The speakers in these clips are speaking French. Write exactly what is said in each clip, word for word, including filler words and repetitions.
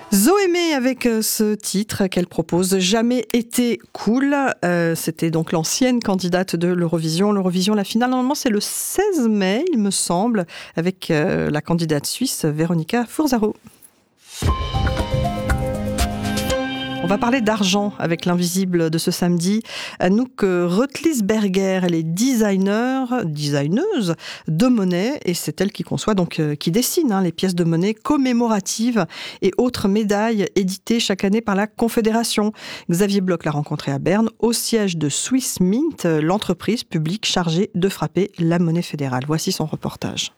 Zoémé avec euh, ce titre qu'elle propose, Jamais été cool. Euh, c'était donc l'ancienne candidate de l'Eurovision. L'Eurovision, la finale, normalement, c'est le seize mai, il me semble, avec euh, la candidate suisse Véronica Furzaro. On va parler d'argent avec l'invisible de ce samedi. Anouk Rötlisberger, elle est designer, designeuse de monnaie et c'est elle qui conçoit, donc euh, qui dessine hein, les pièces de monnaie commémoratives et autres médailles éditées chaque année par la Confédération. Xavier Bloch l'a rencontrée à Berne, au siège de Swiss Mint, l'entreprise publique chargée de frapper la monnaie fédérale. Voici son reportage.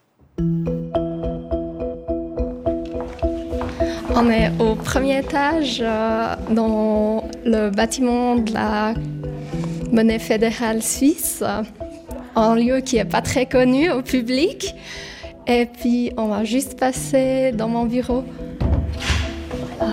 On est au premier étage euh, dans le bâtiment de la monnaie fédérale suisse, euh, un lieu qui n'est pas très connu au public. Et puis on va juste passer dans mon bureau. Voilà.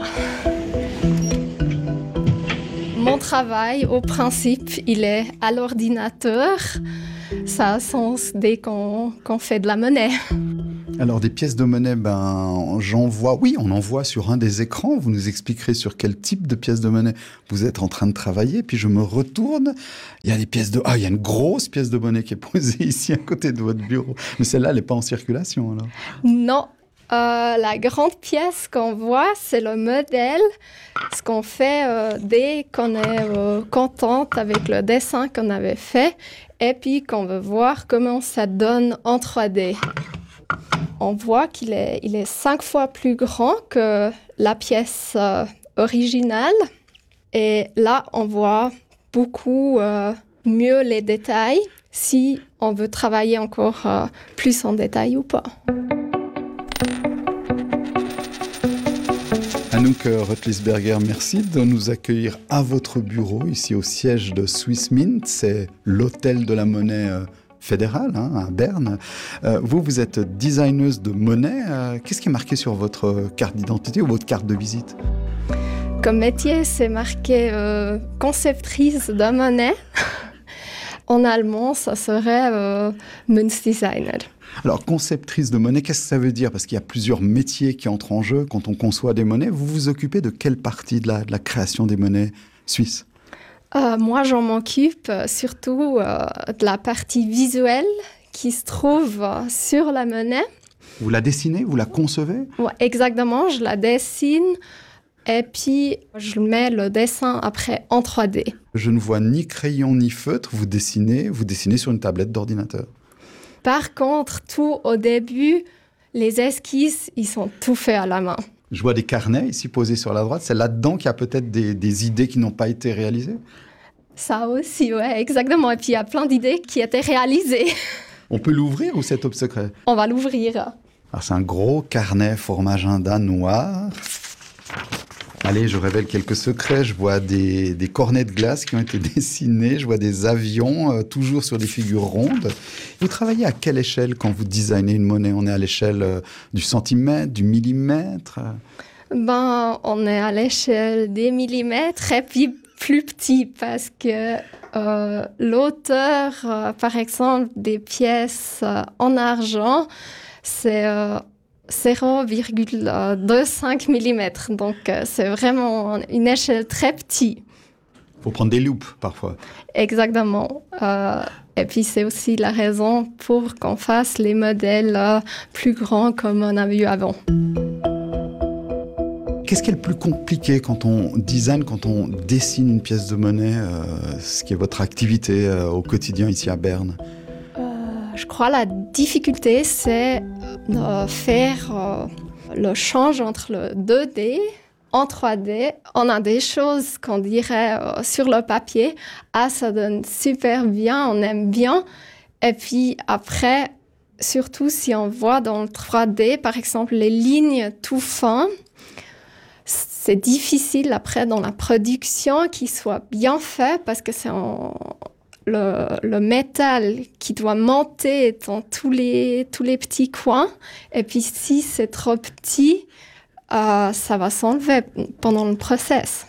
Mon travail, au principe, il est à l'ordinateur. Ça a sens dès qu'on, qu'on fait de la monnaie. Alors, des pièces de monnaie, ben, j'en vois, oui, on en voit sur un des écrans. Vous nous expliquerez sur quel type de pièces de monnaie vous êtes en train de travailler. Puis je me retourne. Il y a des pièces de, ah, il y a une grosse pièce de monnaie qui est posée ici à côté de votre bureau. Mais celle-là, elle n'est pas en circulation, alors? Non. Euh, la grande pièce qu'on voit, c'est le modèle. Ce qu'on fait euh, dès qu'on est euh, contente avec le dessin qu'on avait fait. Et puis qu'on veut voir comment ça donne en trois D. On voit qu'il est, il est cinq fois plus grand que la pièce euh, originale. Et là, on voit beaucoup euh, mieux les détails, si on veut travailler encore euh, plus en détail ou pas. Anouk Rötlisberger, merci de nous accueillir à votre bureau, ici au siège de Swiss Mint. C'est l'hôtel de la monnaie euh, fédérale, hein, à Berne. Euh, vous, vous êtes designeuse de monnaie. Euh, qu'est-ce qui est marqué sur votre carte d'identité ou votre carte de visite? Comme métier, c'est marqué euh, conceptrice de monnaie. En allemand, ça serait euh, Münzdesigner. Alors, conceptrice de monnaie, qu'est-ce que ça veut dire? Parce qu'il y a plusieurs métiers qui entrent en jeu quand on conçoit des monnaies. Vous vous occupez de quelle partie de la, de la création des monnaies suisses? Euh, moi, j'en m'occupe surtout euh, de la partie visuelle qui se trouve euh, sur la monnaie. Vous la dessinez? Vous la concevez? Ouais, exactement, je la dessine et puis je mets le dessin après en trois D. Je ne vois ni crayon ni feutre. Vous dessinez, vous dessinez sur une tablette d'ordinateur. Par contre, tout au début, les esquisses, ils sont tout faits à la main. Je vois des carnets ici posés sur la droite. C'est là-dedans qu'il y a peut-être des, des idées qui n'ont pas été réalisées? Ça aussi, ouais, exactement. Et puis il y a plein d'idées qui étaient réalisées. On peut l'ouvrir ou c'est top secret? On va l'ouvrir. Alors c'est un gros carnet format agenda noir. Allez, je révèle quelques secrets. Je vois des, des cornets de glace qui ont été dessinés. Je vois des avions, euh, toujours sur des figures rondes. Vous travaillez à quelle échelle quand vous designez une monnaie? On est à l'échelle euh, du centimètre, du millimètre? Ben, on est à l'échelle des millimètres et puis plus petit parce que euh, l'auteur, euh, par exemple, des pièces euh, en argent, c'est euh, zéro virgule vingt-cinq millimètres. Donc, euh, c'est vraiment une échelle très petite. Il faut prendre des loupes parfois. Exactement. Euh, et puis, c'est aussi la raison pour qu'on fasse les modèles euh, plus grands comme on a vu avant. Qu'est-ce qui est le plus compliqué quand on design, quand on dessine une pièce de monnaie, euh, ce qui est votre activité euh, au quotidien ici à Berne? euh, Je crois que la difficulté, c'est de faire euh, le change entre le deux D en trois D. On a des choses qu'on dirait euh, sur le papier. Ah, ça donne super bien, on aime bien. Et puis après, surtout si on voit dans le trois D, par exemple, les lignes tout fins, c'est difficile après dans la production qu'il soit bien fait parce que c'est en, le, le métal qui doit monter dans tous les, tous les petits coins. Et puis si c'est trop petit, euh, ça va s'enlever pendant le process.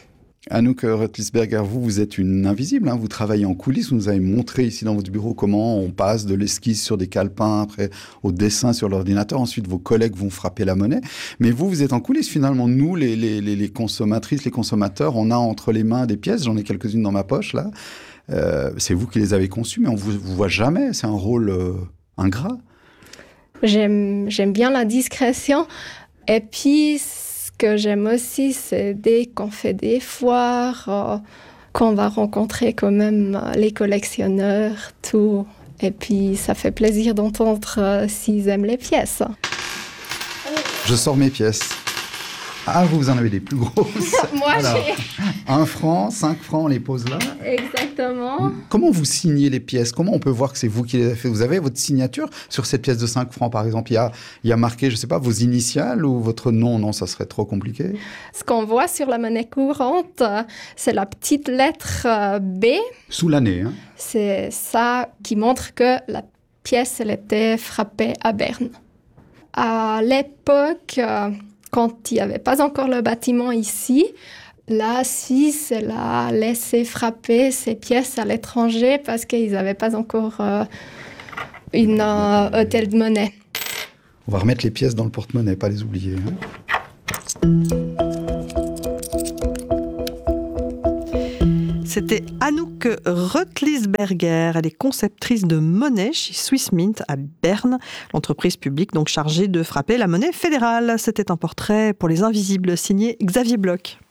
Anouk Rötlisberger, vous, vous êtes une invisible, hein, vous travaillez en coulisses, vous nous avez montré ici dans votre bureau comment on passe de l'esquisse sur des calepins, après au dessin sur l'ordinateur, ensuite vos collègues vont frapper la monnaie, mais vous, vous êtes en coulisses finalement. Nous, les, les, les, les consommatrices, les consommateurs, on a entre les mains des pièces, j'en ai quelques-unes dans ma poche là, euh, c'est vous qui les avez conçues, mais on ne vous, vous voit jamais, c'est un rôle euh, ingrat. J'aime, j'aime bien la discrétion, et puis... Ce que j'aime aussi, c'est dès qu'on fait des foires, euh, qu'on va rencontrer quand même euh, les collectionneurs, tout. Et puis, ça fait plaisir d'entendre euh, s'ils aiment les pièces. Je sors mes pièces. Ah, vous en avez des plus grosses. Moi, Alors, j'ai... Un franc, cinq francs, on les pose là. Exactement. Comment vous signez les pièces? Comment on peut voir que c'est vous qui les avez fait? Vous avez votre signature sur cette pièce de cinq francs, par exemple? Il y a, il y a marqué, je ne sais pas, vos initiales ou votre nom? Non, ça serait trop compliqué. Ce qu'on voit sur la monnaie courante, c'est la petite lettre B. Sous l'année, hein? C'est ça qui montre que la pièce, elle était frappée à Berne. À l'époque... Quand il n'y avait pas encore le bâtiment ici, la Suisse elle a laissé frapper ces pièces à l'étranger parce qu'ils n'avaient pas encore euh, une euh, hôtel de monnaie. On va remettre les pièces dans le porte-monnaie, pas les oublier. Hein. C'était Anouk Rötlisberger. Elle est conceptrice de monnaie chez Swiss Mint à Berne, l'entreprise publique donc chargée de frapper la monnaie fédérale. C'était un portrait pour les Invisibles signé Xavier Bloch.